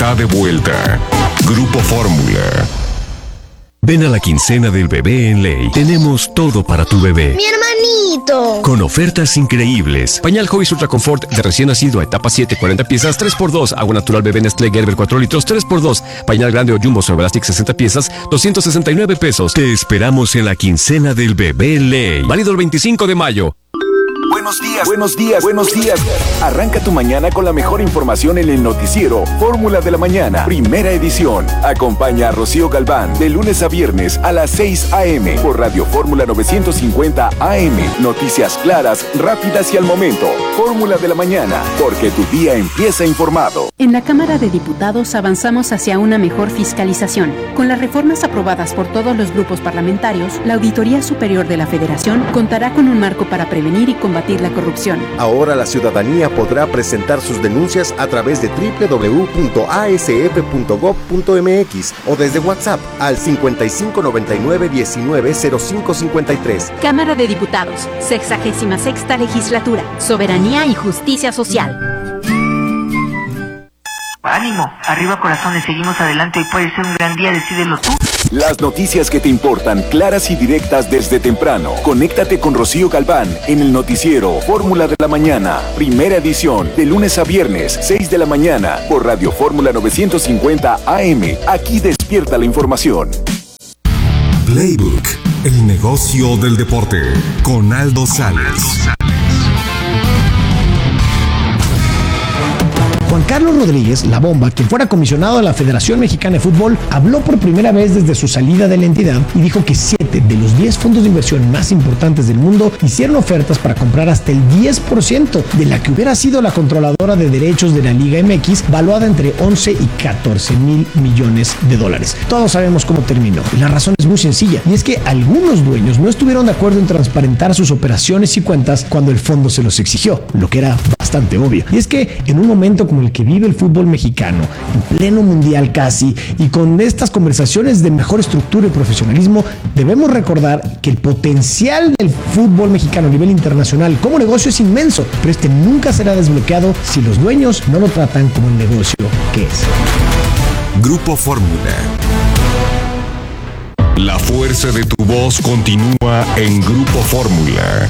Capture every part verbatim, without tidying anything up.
está de vuelta. Grupo Fórmula. Ven a la quincena del bebé en Ley. Tenemos todo para tu bebé. ¡Mi hermanito! Con ofertas increíbles. Pañal Huggies Ultra Comfort de recién nacido a etapa siete, cuarenta piezas, tres por dos. Agua natural bebé Nestlé Gerber cuatro litros, tres por dos. Pañal grande o Jumbo Sorbelastic sesenta piezas, doscientos sesenta y nueve pesos. Te esperamos en la quincena del bebé en Ley. Válido el veinticinco de mayo. Buenos días, buenos días, buenos días. Arranca tu mañana con la mejor información en el noticiero Fórmula de la Mañana, primera edición. Acompaña a Rocío Galván de lunes a viernes a las seis a.m. por Radio Fórmula novecientos cincuenta A M. Noticias claras, rápidas y al momento. Fórmula de la Mañana, porque tu día empieza informado. En la Cámara de Diputados avanzamos hacia una mejor fiscalización. Con las reformas aprobadas por todos los grupos parlamentarios, la Auditoría Superior de la Federación contará con un marco para prevenir y combatir la corrupción. Ahora la ciudadanía podrá presentar sus denuncias a través de doble u doble u doble u punto a s f punto gob punto m x o desde WhatsApp al cincuenta y cinco noventa y nueve diecinueve cero cinco cincuenta y tres. Cámara de Diputados, sexagésima sexta legislatura, soberanía y justicia social. Ánimo, arriba corazones, seguimos adelante, hoy puede ser un gran día, decídelo tú. Las noticias que te importan, claras y directas desde temprano. Conéctate con Rocío Galván en el noticiero Fórmula de la Mañana, primera edición, de lunes a viernes, seis de la mañana, por Radio Fórmula novecientos cincuenta A M. Aquí despierta la información. Playbook, el negocio del deporte, con Aldo Sales. Juan Carlos Rodríguez, La Bomba, quien fuera comisionado de la Federación Mexicana de Fútbol, habló por primera vez desde su salida de la entidad y dijo que siete de los diez fondos de inversión más importantes del mundo hicieron ofertas para comprar hasta el diez por ciento de la que hubiera sido la controladora de derechos de la Liga M X, valuada entre once y catorce mil millones de dólares. Todos sabemos cómo terminó y la razón es muy sencilla, y es que algunos dueños no estuvieron de acuerdo en transparentar sus operaciones y cuentas cuando el fondo se los exigió, lo que era bastante obvio. Y es que en un momento como el que vive el fútbol mexicano, en pleno mundial casi, y con estas conversaciones de mejor estructura y profesionalismo, debemos recordar que el potencial del fútbol mexicano a nivel internacional como negocio es inmenso, pero este nunca será desbloqueado si los dueños no lo tratan como el negocio que es. Grupo Fórmula. La fuerza de tu voz continúa en Grupo Fórmula.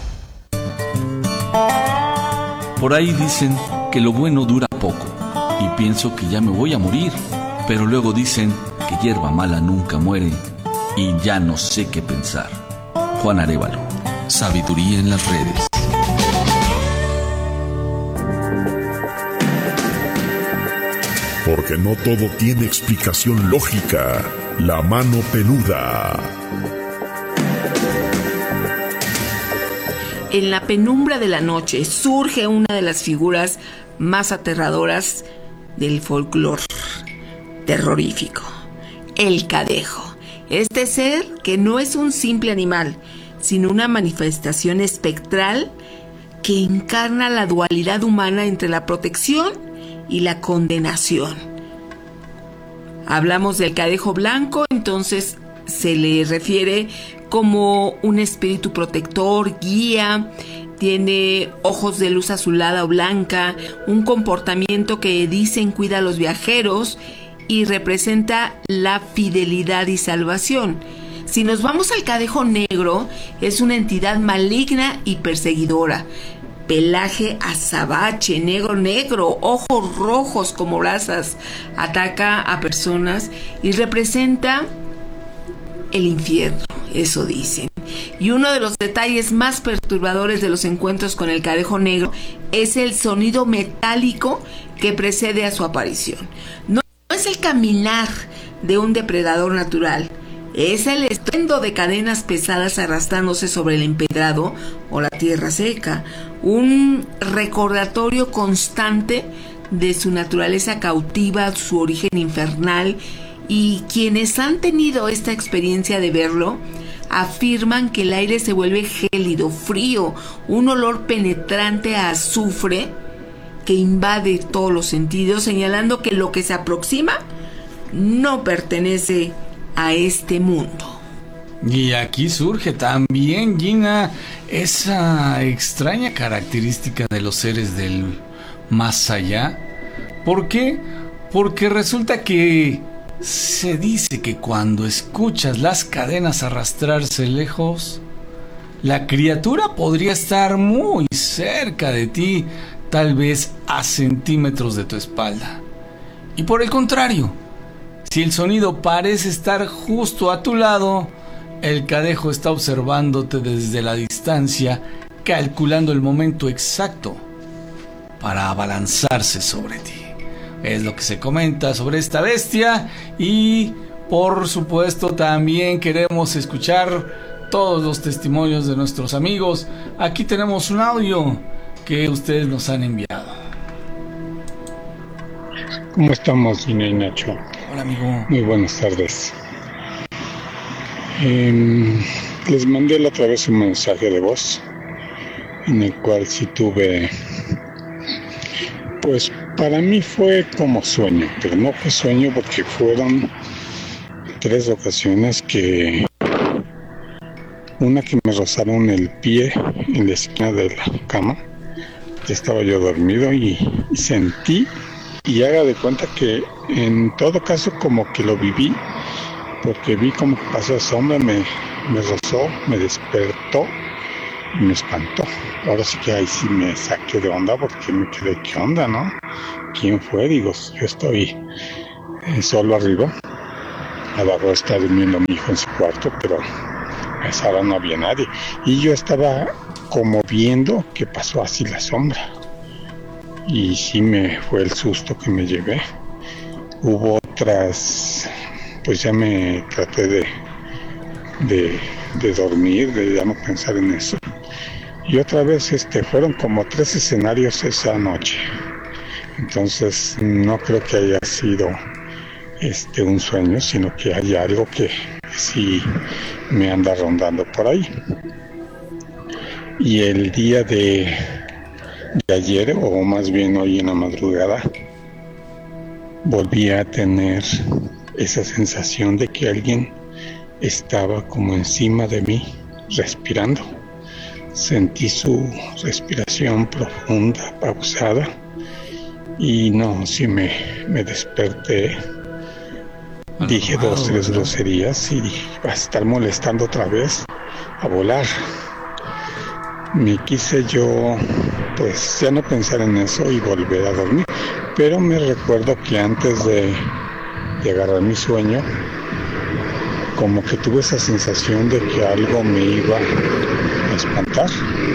Por ahí dicen que lo bueno dura poco y pienso que ya me voy a morir, pero luego dicen que hierba mala nunca muere y ya no sé qué pensar. Juan Arévalo, sabiduría en las redes. Porque no todo tiene explicación lógica. La mano peluda. En la penumbra de la noche surge una de las figuras más aterradoras del folclore terrorífico, el cadejo. Este ser que no es un simple animal, sino una manifestación espectral que encarna la dualidad humana entre la protección y la condenación. Hablamos del cadejo blanco, entonces se le refiere como un espíritu protector, guía, tiene ojos de luz azulada o blanca, un comportamiento que dicen cuida a los viajeros y representa la fidelidad y salvación. Si nos vamos al cadejo negro, es una entidad maligna y perseguidora. Pelaje azabache, negro negro, ojos rojos como brasas, ataca a personas y representa el infierno, eso dicen. Y uno de los detalles más perturbadores de los encuentros con el cadejo negro es el sonido metálico que precede a su aparición. No es el caminar de un depredador natural, es el estruendo de cadenas pesadas arrastrándose sobre el empedrado o la tierra seca, un recordatorio constante de su naturaleza cautiva, su origen infernal. Y quienes han tenido esta experiencia de verlo afirman que el aire se vuelve gélido, frío, un olor penetrante a azufre que invade todos los sentidos, señalando que lo que se aproxima no pertenece a este mundo. Y aquí surge también, Gina, esa extraña característica de los seres del más allá. ¿Por qué? Porque resulta que se dice que cuando escuchas las cadenas arrastrarse lejos, la criatura podría estar muy cerca de ti, tal vez a centímetros de tu espalda. Y por el contrario, si el sonido parece estar justo a tu lado, el cadejo está observándote desde la distancia, calculando el momento exacto para abalanzarse sobre ti. Es lo que se comenta sobre esta bestia y, por supuesto, también queremos escuchar todos los testimonios de nuestros amigos. Aquí tenemos un audio que ustedes nos han enviado. ¿Cómo estamos, Gina y Nacho? Hola, amigo. Muy buenas tardes. Eh, les mandé la otra vez un mensaje de voz en el cual sí tuve, pues para mí fue como sueño, pero no fue sueño porque fueron tres ocasiones que una que me rozaron el pie en la esquina de la cama. Ya estaba yo dormido y, y sentí, y haga de cuenta que en todo caso como que lo viví, porque vi como que pasó sombra, me, me rozó, me despertó y me espantó. Ahora sí que ahí sí me saqué de onda porque me quedé, ¿qué onda, no? ¿Quién fue? Digo, yo estoy eh, solo arriba. Abajo está durmiendo mi hijo en su cuarto, pero a esa hora no había nadie. Y yo estaba como viendo que pasó así la sombra. Y sí me fue el susto que me llevé. Hubo otras, pues ya me traté de, de, de dormir, de ya no pensar en eso. Y otra vez este, fueron como tres escenarios esa noche. Entonces no creo que haya sido este, un sueño, sino que hay algo que sí me anda rondando por ahí. Y el día de, de ayer, o más bien hoy en la madrugada, volví a tener esa sensación de que alguien estaba como encima de mí, respirando. Sentí su respiración profunda, pausada, y no, sí me, me desperté. Dije dos, tres groserías y dije, va a estar molestando otra vez, a volar. Me quise yo, pues ya no pensar en eso y volver a dormir. Pero me recuerdo que antes de, de agarrar mi sueño, como que tuve esa sensación de que algo me iba a espantar.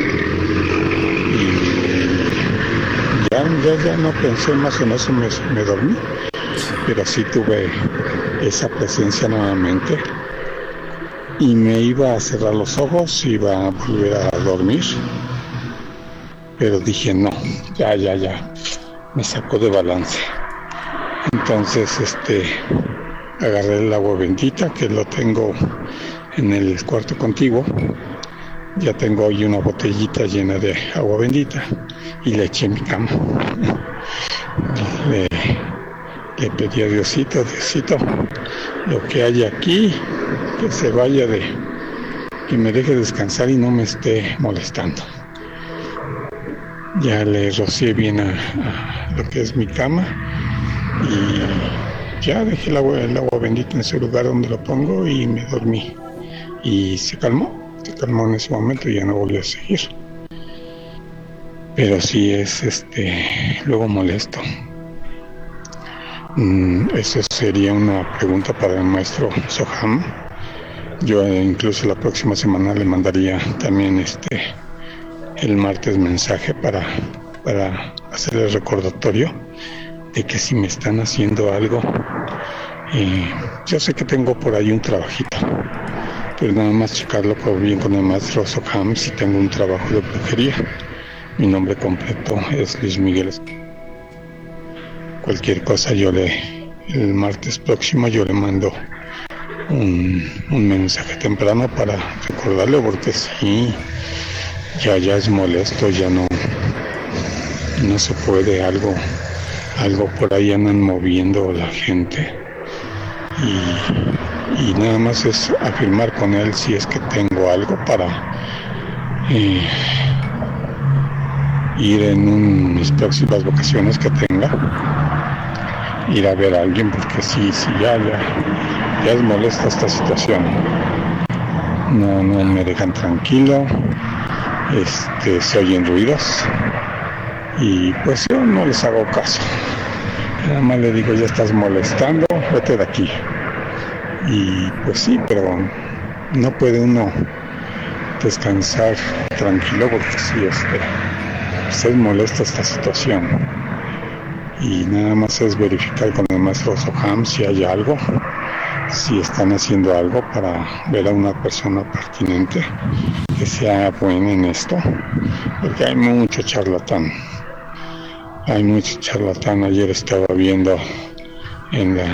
Y ya, ya, ya no pensé más en eso, me, me dormí. Pero sí tuve esa presencia nuevamente. Y me iba a cerrar los ojos, iba a volver a dormir. Pero dije, no, ya, ya, ya. Me sacó de balance. Entonces, este, agarré el agua bendita, que lo tengo en el cuarto contiguo. Ya tengo hoy una botellita llena de agua bendita y le eché en mi cama. Le, le pedí a Diosito, Diosito, lo que hay aquí, que se vaya de, que me deje descansar y no me esté molestando. Ya le rocié bien a, a lo que es mi cama y ya dejé el agua, el agua bendita en su lugar donde lo pongo y me dormí. Y se calmó, se calmó en ese momento y ya no volví a seguir. Pero sí es este luego molesto. Mm, eso sería una pregunta para el maestro Soham. Yo eh, incluso la próxima semana le mandaría también este el martes mensaje para, para hacer el recordatorio de que si me están haciendo algo, eh, yo sé que tengo por ahí un trabajito, pero nada más checarlo por bien con el maestro Soham si tengo un trabajo de brujería. Mi nombre completo es Luis Miguel. Cualquier cosa yo le, el martes próximo yo le mando un, un mensaje temprano para recordarle, porque sí, ya ya es molesto, ya no no se puede, algo algo por ahí andan moviendo la gente y, y nada más es afirmar con él si es que tengo algo para eh, ir en un, mis próximas vacaciones que tenga, ir a ver a alguien, porque sí, sí, ya, ya, ya es molesta esta situación. No, no me dejan tranquilo, este, se oyen ruidos y pues yo no les hago caso. Nada más le digo, ya estás molestando, vete de aquí. Y pues sí, pero no puede uno descansar tranquilo porque sí, este, pues es molesta esta situación. Y nada más es verificar con el maestro Soham si hay algo, si están haciendo algo para ver a una persona pertinente que sea buena en esto, porque hay mucho charlatán, hay mucho charlatán. Ayer estaba viendo en la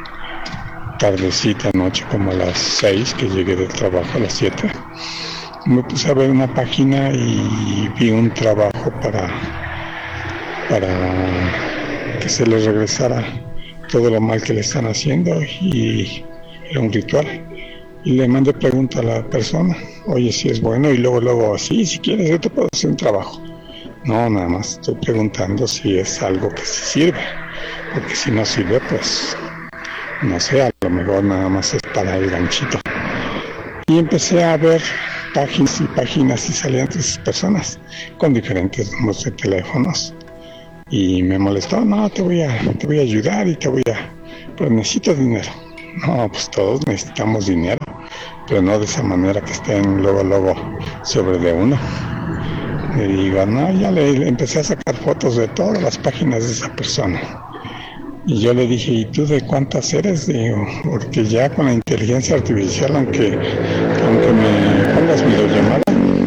tardecita, noche, como a las seis, que llegué del trabajo a las siete, me puse a ver una página y vi un trabajo para, para que se les regresara todo lo mal que le están haciendo, y era un ritual. Y le mandé pregunta a la persona, oye, si es bueno, y luego, luego, sí, si quieres yo te puedo hacer un trabajo. No, nada más estoy preguntando si es algo que sí sirve, porque si no sirve, pues, no sé, a lo mejor nada más es para el ganchito. Y empecé a ver páginas y páginas y salían tres personas con diferentes números de teléfonos. Y me molestó, no, te voy a, te voy a ayudar y te voy a, pero necesito dinero. No, pues todos necesitamos dinero, pero no de esa manera que estén luego, luego sobre de uno. Le digo, no, ya le, le empecé a sacar fotos de todas las páginas de esa persona. Y yo le dije, ¿y tú de cuántas eres? Digo, porque ya con la inteligencia artificial, aunque, aunque me pongas videollamada,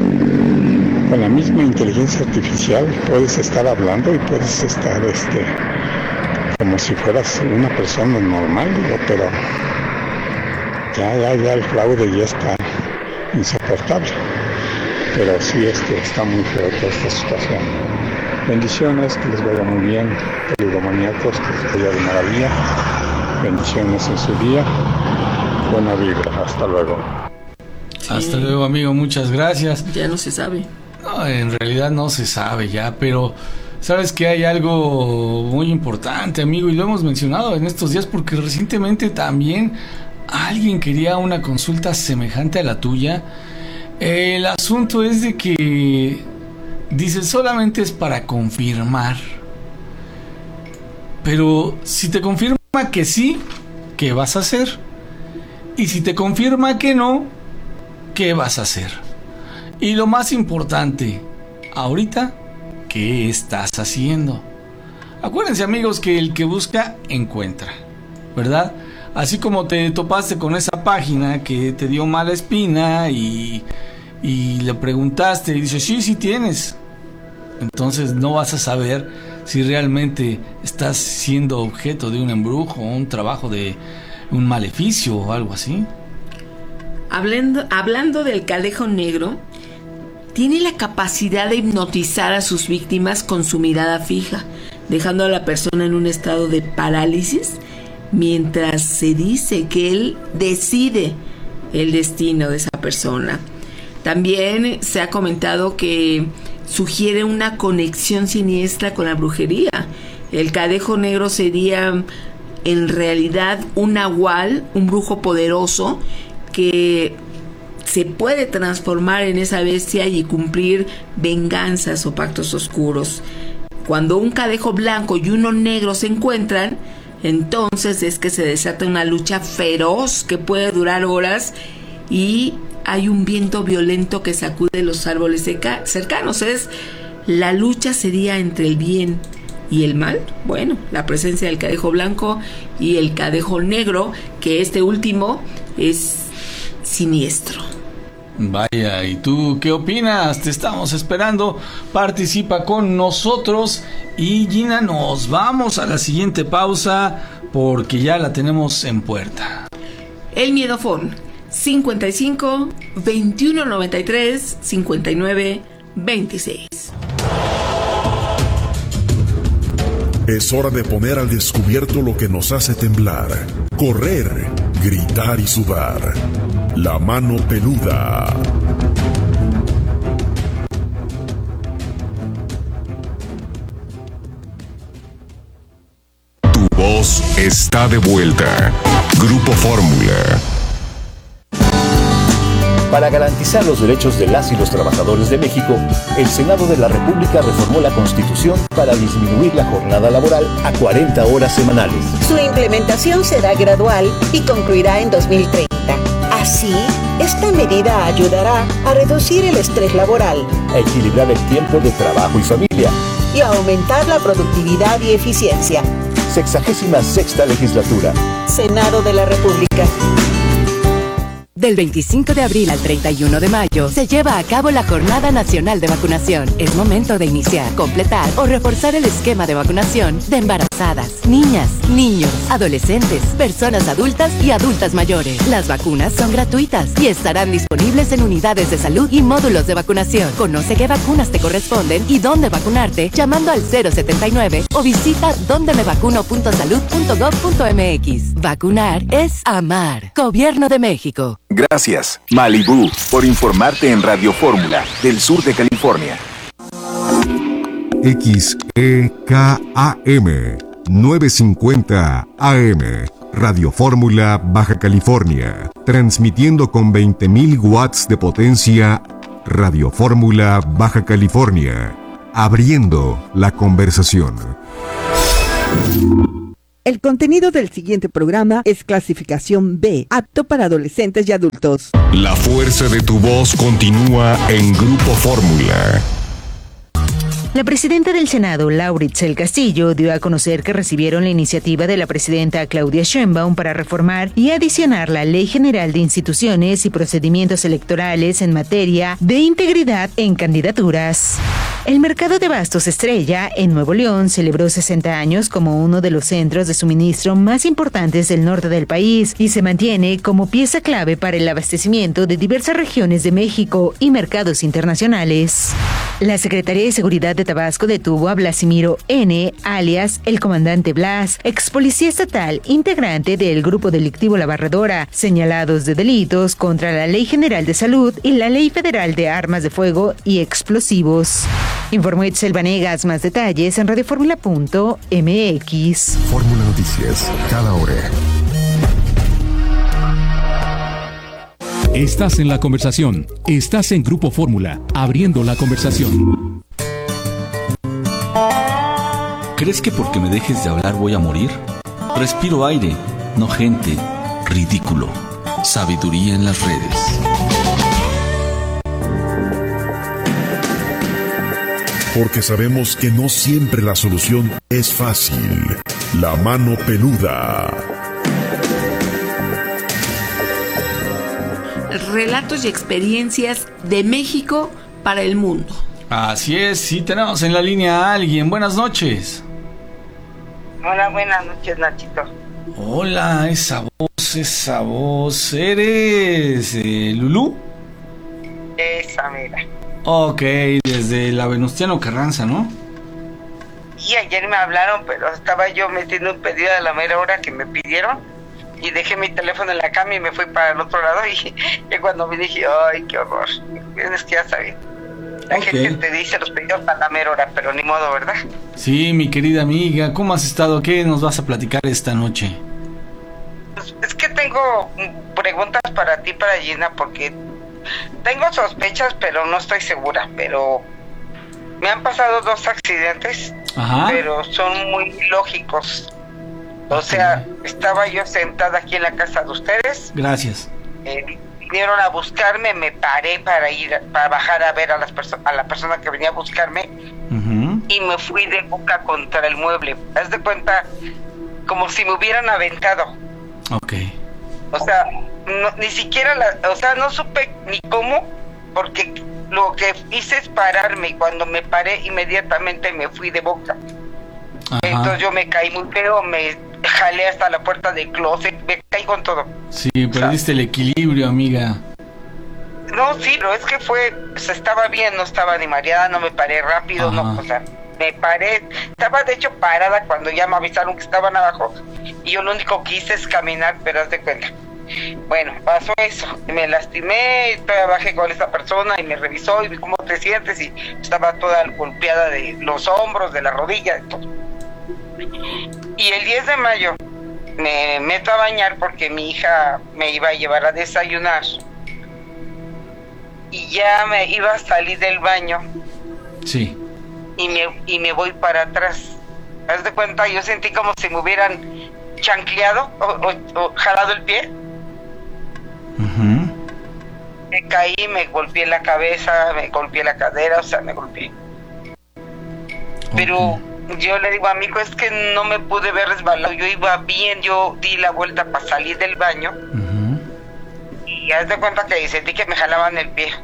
con la misma inteligencia artificial puedes estar hablando y puedes estar este como si fueras una persona normal, digo, pero ya, ya, ya el fraude ya está insoportable. Pero sí, este, está muy feo toda esta situación. Bendiciones, que les vaya muy bien, peludomaníacos, que les vaya de maravilla. Bendiciones en su día. Buena vibra, hasta luego. Sí. Hasta luego, amigo, muchas gracias. Ya no se sabe. No, en realidad no se sabe ya, pero sabes que hay algo muy importante, amigo, y lo hemos mencionado en estos días porque recientemente también alguien quería una consulta semejante a la tuya. El asunto es de que dice solamente es para confirmar, pero si te confirma que sí, ¿qué vas a hacer? Y si te confirma que no, ¿qué vas a hacer? Y lo más importante, ahorita, ¿qué estás haciendo? Acuérdense, amigos, que el que busca, encuentra, ¿verdad? Así como te topaste con esa página que te dio mala espina y, y le preguntaste y dice, sí, sí tienes. Entonces no vas a saber si realmente estás siendo objeto de un embrujo o un trabajo de un maleficio o algo así. Hablando, hablando del cadejo negro, tiene la capacidad de hipnotizar a sus víctimas con su mirada fija, dejando a la persona en un estado de parálisis, mientras se dice que él decide el destino de esa persona. También se ha comentado que sugiere una conexión siniestra con la brujería. El cadejo negro sería en realidad un nahual, un brujo poderoso que se puede transformar en esa bestia y cumplir venganzas o pactos oscuros. Cuando un cadejo blanco y uno negro se encuentran, entonces es que se desata una lucha feroz que puede durar horas y hay un viento violento que sacude los árboles cercanos. Es, la lucha sería entre el bien y el mal. Bueno, la presencia del cadejo blanco y el cadejo negro, que este último es siniestro. Vaya, ¿y tú qué opinas? Te estamos esperando. Participa con nosotros. Y Gina, nos vamos a la siguiente pausa porque ya la tenemos en puerta. El Miedofón cincuenta y cinco, veintiuno noventa y tres, cincuenta y nueve, veintiséis. Es hora de poner al descubierto lo que nos hace temblar, correr, gritar y sudar. La mano peluda. Tu voz voz está de vuelta. Grupo Fórmula. Para garantizar los derechos de las y los trabajadores de México, el Senado de la República reformó la Constitución para disminuir la jornada laboral a cuarenta horas semanales. Su implementación será gradual y concluirá en dos mil treinta. Así, esta medida ayudará a reducir el estrés laboral, a equilibrar el tiempo de trabajo y familia y a aumentar la productividad y eficiencia. Sexagésima sexta legislatura. Senado de la República. Del veinticinco de abril al treinta y uno de mayo se lleva a cabo la Jornada Nacional de Vacunación. Es momento de iniciar, completar o reforzar el esquema de vacunación de embarazadas, niñas, niños, adolescentes, personas adultas y adultas mayores. Las vacunas son gratuitas y estarán disponibles en unidades de salud y módulos de vacunación. Conoce qué vacunas te corresponden y dónde vacunarte llamando al cero setenta y nueve o visita donde me vacuno punto salud punto gov punto mx. Vacunar es amar. Gobierno de México. Gracias, Malibú, por informarte en Radio Fórmula del sur de California. X E K A M novecientos cincuenta A M, Radio Fórmula, Baja California, transmitiendo con veinte mil watts de potencia. Radio Fórmula, Baja California, abriendo la conversación. El contenido del siguiente programa es clasificación B, apto para adolescentes y adultos. La fuerza de tu voz continúa en Grupo Fórmula. La presidenta del Senado, Laura Itzel Castillo, dio a conocer que recibieron la iniciativa de la presidenta Claudia Sheinbaum para reformar y adicionar la Ley General de Instituciones y Procedimientos Electorales en materia de integridad en candidaturas. El mercado de abastos Estrella, en Nuevo León, celebró sesenta años como uno de los centros de suministro más importantes del norte del país y se mantiene como pieza clave para el abastecimiento de diversas regiones de México y mercados internacionales. La Secretaría de Seguridad de Tabasco detuvo a Blasimiro N., alias el comandante Blas, ex policía estatal, integrante del grupo delictivo La Barredora, señalados de delitos contra la Ley General de Salud y la Ley Federal de Armas de Fuego y Explosivos. Informó Itzel Vanegas. Más detalles en radio fórmula punto m x. Fórmula Noticias, cada hora. Estás en la conversación. Estás en Grupo Fórmula, abriendo la conversación. ¿Crees que porque me dejes de hablar voy a morir? Respiro aire, no gente. Ridículo. Sabiduría en las redes. Porque sabemos que no siempre la solución es fácil. La mano peluda. Relatos y experiencias de México para el mundo. Así es, sí tenemos en la línea a alguien. Buenas noches. Hola, buenas noches, Nachito. Hola, esa voz, esa voz. ¿Eres eh, Lulú? Esa, mira. Ok, desde la Venustiano Carranza, ¿no? Y ayer me hablaron, pero estaba yo metiendo un pedido a la mera hora que me pidieron y dejé mi teléfono en la cama y me fui para el otro lado y, y cuando me dije, ay, qué horror. Es que ya sabía. La okay. gente te dice los pedidos a la mera hora, pero ni modo, ¿verdad? Sí, mi querida amiga, ¿cómo has estado? ¿Qué nos vas a platicar esta noche? Pues es que tengo preguntas para ti, para Gina, porque tengo sospechas, pero no estoy segura, pero me han pasado dos accidentes, Ajá. pero son muy lógicos. O sea, estaba yo sentada aquí en la casa de ustedes. Gracias. Eh, vinieron a buscarme, me paré para ir, para bajar a ver a las perso- a la persona que venía a buscarme, uh-huh. y me fui de boca contra el mueble. Haz de cuenta, como si me hubieran aventado. Okay. O sea, no, ni siquiera, la, o sea, no supe ni cómo, porque lo que hice es pararme y cuando me paré inmediatamente me fui de boca. Ajá. Entonces yo me caí muy feo, me jalé hasta la puerta del closet, me caí con todo. Sí, perdiste o sea, el equilibrio, amiga. No, sí, pero es que fue, o sea, estaba bien, no estaba ni mareada, no me paré rápido, Ajá. no, o sea, me paré, estaba de hecho parada cuando ya me avisaron que estaban abajo y yo lo único que hice es caminar, pero haz de cuenta. Bueno, pasó eso, me lastimé, bajé con esa persona y me revisó y vi cómo te sientes y estaba toda golpeada de los hombros, de la rodilla, de todo. Y el diez de mayo me meto a bañar porque mi hija me iba a llevar a desayunar. Y ya me iba a salir del baño. Sí. Y me, y me voy para atrás. Haz de cuenta, yo sentí como si me hubieran chancleado o, o, o jalado el pie. Uh-huh. Me caí, me golpeé la cabeza, me golpeé la cadera, o sea, me golpeé. Pero okay. Yo le digo a mi hijo, es que no me pude ver resbalado. Yo iba bien, yo di la vuelta para salir del baño. Uh-huh. Y haz de cuenta que sentí que me jalaban el pie.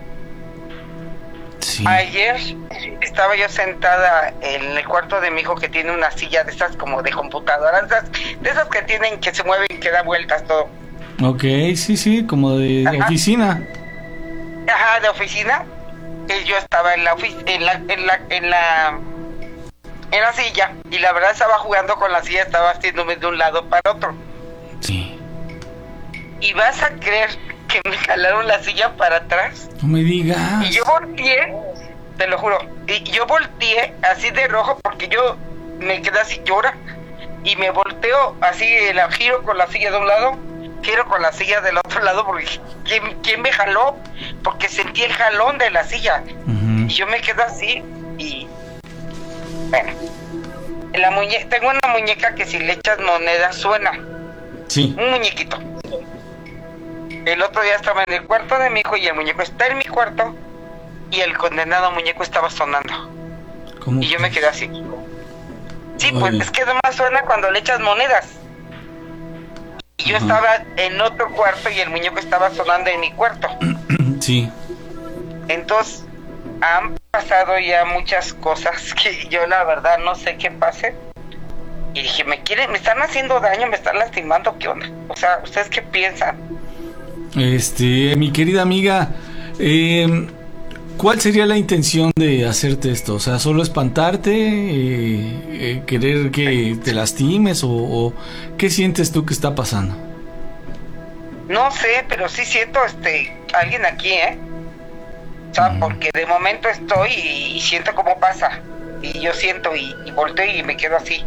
Sí. Ayer estaba yo sentada en el cuarto de mi hijo, que tiene una silla de esas como de computadora, de esas, de esas que tienen, que se mueven, que da vueltas todo. Ok, sí, sí, como de, de oficina. Ajá, de oficina. Y yo estaba en la, en la, en la, en la, en la silla, y la verdad estaba jugando con la silla, estaba haciéndome de un lado para otro. Sí. Y vas a creer que me jalaron la silla para atrás. No me digas. Y yo volteé, te lo juro, y yo volteé así de rojo porque yo me quedé así, llora, y me volteo así, la giro con la silla de un lado, giro con la silla del otro lado, porque ¿quién, quién me jaló? Porque sentí el jalón de la silla. Uh-huh. Y yo me quedo así, y bueno, la muñe- tengo una muñeca que si le echas monedas suena. Sí. Un muñequito. El otro día estaba en el cuarto de mi hijo y el muñeco está en mi cuarto y el condenado muñeco estaba sonando. ¿Cómo? Y yo me quedé así. Sí, Oye. Pues es que además suena cuando le echas monedas. Y yo Ajá. estaba en otro cuarto y el muñeco estaba sonando en mi cuarto. Sí. Entonces, han pasado ya muchas cosas que yo la verdad no sé qué pase. Y dije, me quieren, me están haciendo daño, me están lastimando, ¿qué onda? O sea, ¿ustedes qué piensan? Este, mi querida amiga, eh, ¿cuál sería la intención de hacerte esto? O sea, ¿solo espantarte? Eh, eh, ¿Querer que te lastimes? O, ¿O qué sientes tú que está pasando? No sé, pero sí siento este alguien aquí, ¿eh? O sea, mm. porque de momento estoy y, y siento cómo pasa. Y yo siento y, y volteo y me quedo así.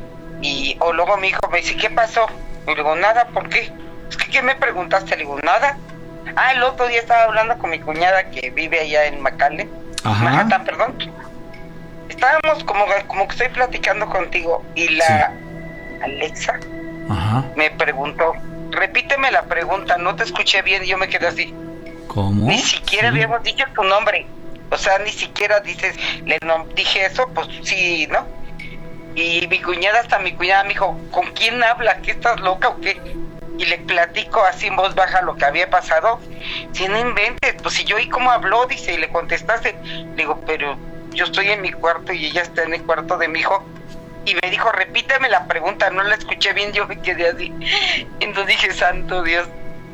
Y o luego mi hijo me dice, ¿qué pasó? Y le digo, nada, ¿por qué? Es que, ¿qué me preguntaste? Le digo, nada. Ah, el otro día estaba hablando con mi cuñada que vive allá en McAllen. Ajá. Manhattan, perdón. Estábamos como, como que estoy platicando contigo y la sí. Alexa Ajá. me preguntó, repíteme la pregunta, no te escuché bien y yo me quedé así. ¿Cómo? Ni siquiera sí. habíamos dicho tu nombre. O sea, ni siquiera dices, le no, dije eso, pues sí, ¿no? Y mi cuñada, hasta mi cuñada me dijo, ¿con quién habla? ¿Qué, estás loca o qué? Y le platico así en voz baja lo que había pasado. Si no inventes, pues si yo oí cómo habló, dice, y le contestaste. Le digo, pero yo estoy en mi cuarto y ella está en el cuarto de mi hijo. Y me dijo, repíteme la pregunta, no la escuché bien, yo me quedé así. Entonces dije, santo Dios.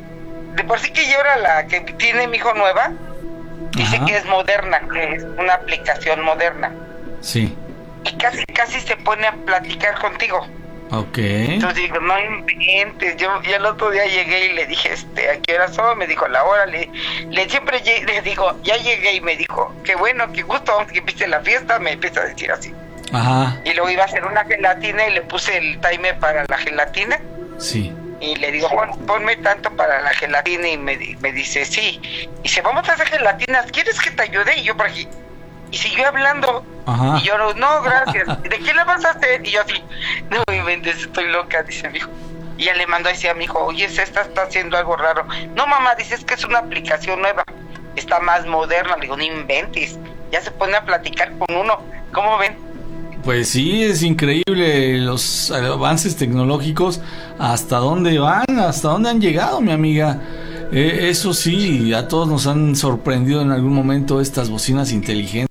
De por sí que yo era la que tiene mi hijo nueva, dice Ajá. que es moderna, que es una aplicación moderna. Sí. Y casi, casi se pone a platicar contigo. Ok. Entonces digo, no inventes. Yo, yo el otro día llegué y le dije, este, ¿a qué hora son? Me dijo, la hora. Le, le siempre llegué, le digo, ya llegué, y me dijo, qué bueno, qué gusto, vamos que empiece la fiesta. Me empieza a decir así. Ajá. Y luego iba a hacer una gelatina y le puse el timer para la gelatina. Sí. Y le digo, Juan, ponme tanto para la gelatina. Y me, me dice, sí. Y dice, vamos a hacer gelatinas, ¿quieres que te ayude? Y yo por aquí. Y siguió hablando. Ajá. Y yo, no, no, gracias. ¿De qué la vas a hacer? Y yo así, no me inventes, estoy loca, dice mi hijo. Y ya le mandó a decir a mi hijo, oye, esta está haciendo algo raro. No, mamá, dices que es una aplicación nueva, está más moderna. Le digo, no inventes, ya se pone a platicar con uno. ¿Cómo ven? Pues sí, es increíble los avances tecnológicos, hasta dónde van, hasta dónde han llegado, mi amiga. Eh, eso sí, a todos nos han sorprendido en algún momento estas bocinas inteligentes,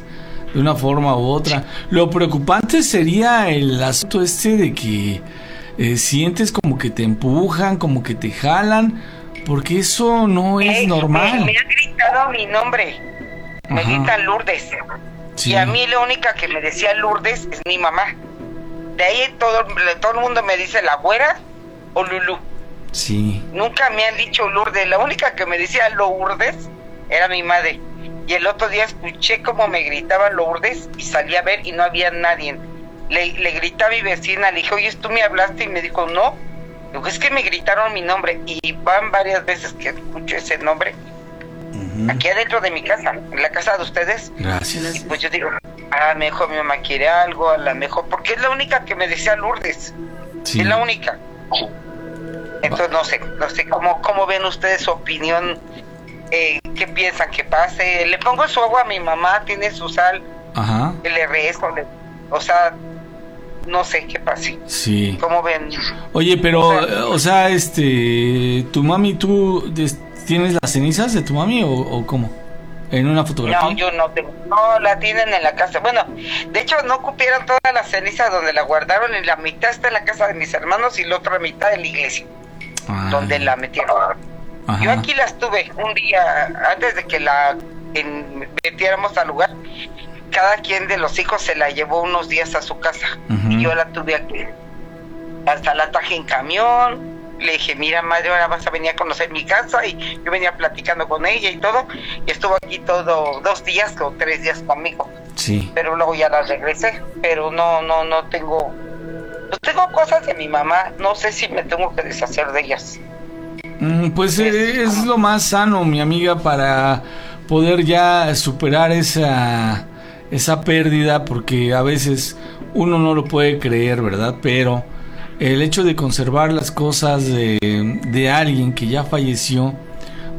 de una forma u otra. Lo preocupante sería el asunto este de que eh, sientes como que te empujan, como que te jalan, porque eso no es eh, normal. Me, me ha gritado mi nombre, me Ajá. grita Lourdes. Sí. Y a mí la única que me decía Lourdes es mi mamá. De ahí todo, todo el mundo me dice la güera o Lulú. Sí. Nunca me han dicho Lourdes. La única que me decía Lourdes era mi madre. Y el otro día escuché como me gritaba Lourdes y salí a ver y no había nadie. le, le grité a mi vecina, le dije, oye, ¿tú me hablaste? Y me dijo, no. Digo, es que me gritaron mi nombre. Y van varias veces que escucho ese nombre. Uh-huh. Aquí adentro de mi casa, en la casa de ustedes. Gracias. Y pues yo digo, a lo mejor mi mamá quiere algo, a lo mejor, porque es la única que me decía Lourdes. Sí. Es la única. Entonces no sé, no sé cómo, cómo ven ustedes su opinión, eh, qué piensan que pase. Le pongo su agua a mi mamá, tiene su sal, ajá, le rezo, le, o sea, no sé qué pase. Sí. ¿Cómo ven? Oye, pero, o sea, o sea este, tu mami, ¿tú tienes las cenizas de tu mami o, o cómo? ¿En una fotografía? No, yo no tengo, no, la tienen en la casa. Bueno, de hecho no cupieron todas las cenizas donde la guardaron, y la mitad está en la casa de mis hermanos y la otra mitad en la iglesia, ah, donde la metieron. Ajá. Yo aquí las tuve un día, antes de que la en, metiéramos al lugar, cada quien de los hijos se la llevó unos días a su casa, uh-huh, y yo la tuve aquí. Hasta la traje en camión. Le dije, mira madre, ahora vas a venir a conocer mi casa, y yo venía platicando con ella y todo, y estuvo aquí todo, dos días o tres días conmigo. Sí. Pero luego ya la regresé, pero no, no, no tengo, pues tengo cosas de mi mamá, no sé si me tengo que deshacer de ellas. Mm, pues es, eh, es lo más sano, mi amiga, para poder ya superar esa, esa pérdida, porque a veces uno no lo puede creer, ¿verdad? Pero el hecho de conservar las cosas de, de alguien que ya falleció